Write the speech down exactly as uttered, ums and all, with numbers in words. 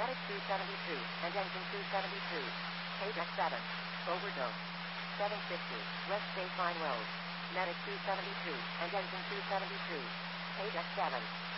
Medic two seventy-two, and engine two seventy-two. Page X seven. Overdose. seven fifty, West Baseline Road. Medic two seventy-two, and engine two seventy-two. Page X seven.